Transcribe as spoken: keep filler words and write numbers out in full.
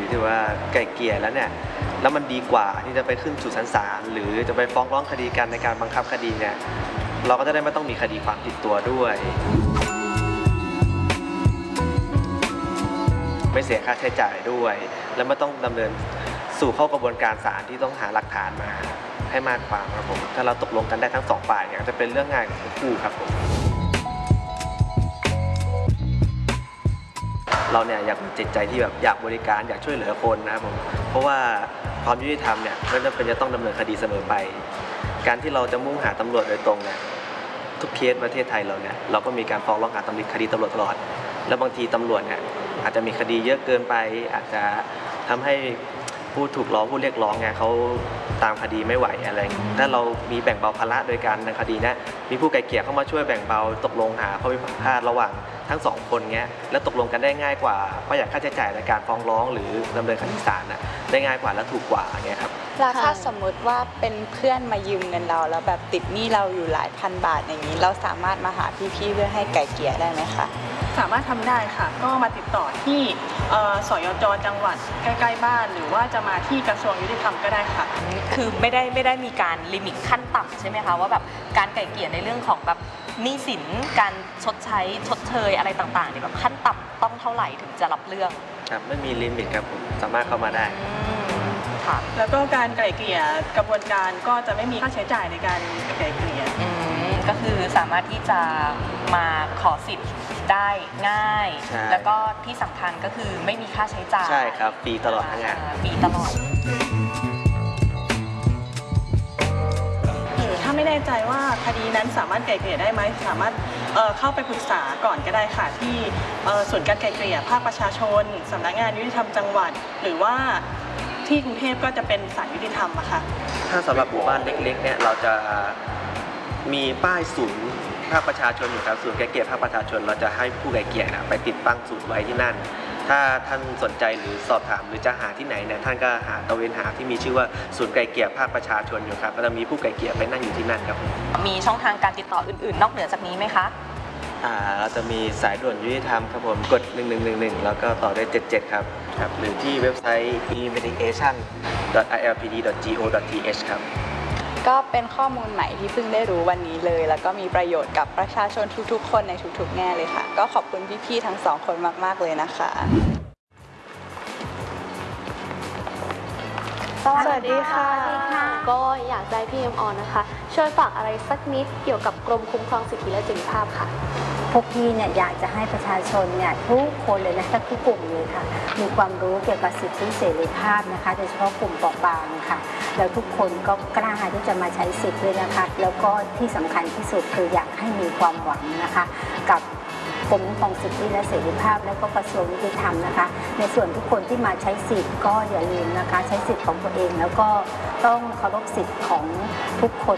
ที่ว่าไกล่เกลี่ยแล้วเนี่ยแล้วมันดีกว่าที่จะไปขึ้นสู่ชั้นศาลหรือจะไปฟ้องร้องคดีกันในการบังคับคดีเนี่ยเราก็จะได้ไม่ต้องมีคดีความติดตัวด้วยไม่เสียค่าใช้จ่ายด้วยและไม่ต้องดำเนินสู่เข้ากระบวนการศาลที่ต้องหาหลักฐานมาให้มากกว่าครับผมถ้าเราตกลงกันได้ทั้งสองฝ่ายเนี่ยจะเป็นเรื่องง่ายของทั้งคู่ครับผมเราเนี่ยอยากมีจิตใจที่แบบอยากบริการอยากช่วยเหลือคนนะครับผมเพราะว่าความยุติธรรมเนี่ยไม่จำเป็นจะต้องดำเนินคดีเสมอไปการที่เราจะมุ่งหาตำรวจโดยตรงเนี่ยทุกเคสประเทศไทยเราเนี่ยเราก็มีการฟ้องร้องหาตำรวจคดีตำรวจตลอดแล้วบางทีตำรวจเนี่ยอาจจะมีคดีเยอะเกินไปอาจจะทำให้ผู้ถูกร้องผู้เรียกร้องไงเขาตามคดีไม่ไหวอะไรถ้าเรามีแบ่งเบาภาระโดยการในคดีนี้มีผู้ไกล่เกลี่ยเข้ามาช่วยแบ่งเบาตกลงหาข้อพิพาทระหว่างทั้งสองคนเงี้ยแล้วตกลงกันได้ง่ายกว่าประหยัดค่าใช้จ่ายในการฟ้องร้องหรือดำเนินคดีศาลน่ะได้ง่ายกว่าและถูกกว่าเงี้ยครับแล้วถ้าสมมติว่าเป็นเพื่อนมายืมเงินเราแล้วแบบติดหนี้เราอยู่หลายพันบาทอย่างนี้เราสามารถมาหาพี่ๆเพื่อให้ไกล่เกลี่ยได้ไหมคะสามารถทำได้ค่ะก็มาติดต่อที่สยจ.จังหวัดใกล้ๆบ้านหรือว่าจะมาที่กระทรวงยุติธรรมก็ได้ค่ะคือไม่ได้ไม่ได้มีการลิมิตขั้นต่ำใช่ไหมคะว่าแบบการไกล่เกลี่ยในเรื่องของแบบหนี้สินการชดใช้ชดเชยอะไรต่างๆเนี่ยแบบขั้นต่ำต้องเท่าไหร่ถึงจะรับเรื่องครับไม่มีลิมิตครับผมสามารถเข้ามาได้ค่ะแล้วก็การไกล่เกลี่ยกระบวนการก็จะไม่มีค่าใช้จ่ายในการไกล่เกลี่ยก็คือสามารถที่จะมาขอสิทธิ์ได้ง่ายแล้วก็ที่สำคัญก็คือไม่มีค่าใช้จ่ายใช่ครับฟรีตลอดทั้งงานฟรีตลอดหรือถ้าไม่แน่ใจว่าคดีนั้นสามารถไกล่เกลี่ยได้ไหมสามารถเอ่อเข้าไปปรึกษาก่อนก็ได้ค่ะที่เอ่อศูนย์การไกล่เกลี่ยภาคประชาชนสำนักงานยุติธรรมจังหวัดหรือว่าที่กรุงเทพก็จะเป็นศาลยุติธรรมอะค่ะถ้าสำหรับหมู่บ้านเล็กๆเนี่ยเราจะมีป้ายศูนย์ภาคประชาชนอยู่ครับศูนย์ไกล่เกลี่ยภาคประชาชนเราจะให้ผู้ไกล่เกลี่ยไปติดตั้งศูนย์ไว้ที่นั่นถ้าท่านสนใจหรือสอบถามหรือจะหาที่ไหนเนี่ยท่านก็หาตะเวนหาที่มีชื่อว่าศูนย์ไกล่เกลี่ยภาคประชาชนอยู่ครับก็จะมีผู้ไกล่เกลี่ยไปนั่งอยู่ที่นั่นครับมีช่องทางการติดต่ออื่นๆนอกเหนือจากนี้ไหมคะอ่าเราจะมีสายด่วนยุติธรรมครับผมกดหนึ่งหนึ่งหนึ่งหนึ่งแล้วก็ต่อด้วยเจ็ดเจ็ดครับครับหรือที่เว็บไซต์ อี มิทิเกชั่น ดอท ไอ แอล พี ดี ดอท จี โอ ดอท ที เอช ครับก็เป็นข้อมูลใหม่ที่เพิ่งได้รู้วันนี้เลยแล้วก็มีประโยชน์กับประชาชนทุกๆคนในทุกๆแง่เลยค่ะก็ขอบคุณพี่ๆทั้งสองคนมากๆเลยนะคะสวัสดีค่ะก็อยากได้พี่เอ็มออนนะคะช่วยฝากอะไรสักนิดเกี่ยวกับกรมคุ้มครองสิทธิและเสรีภาพค่ะพวกพี่เนี่ยอยากจะให้ประชาชนเนี่ยทุกคนเลยนะทุกกลุ่มเลยค่ะมีความรู้เกี่ยวกับสิทธิเสรีภาพนะคะโดยเฉพาะกลุ่มเปราะบางค่ะแล้วทุกคนก็กล้าที่จะมาใช้สิทธิ์ด้วยนะคะแล้วก็ที่สำคัญที่สุดคืออยากให้มีความหวังนะคะกับกรมคุ้มครองสิทธิและเสรีภาพและก็กระทรวงยุติธรรมนะคะในส่วนทุกคนที่มาใช้สิทธิ์ก็อย่าลืมนะคะใช้สิทธิ์ของตัวเองแล้วก็ต้องเคารพสิทธิ์ของทุกคน